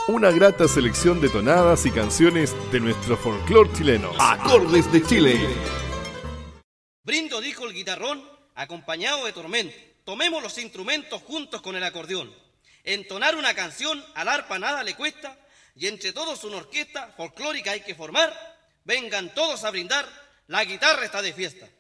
Una grata selección de tonadas y canciones de nuestro folclore chileno. Acordes de Chile. Brindo, dijo el guitarrón, acompañado de tormento. Tomemos los instrumentos juntos con el acordeón. Entonar una canción al arpa nada le cuesta, y entre todos una orquesta folclórica hay que formar. Vengan todos a brindar, la guitarra está de fiesta.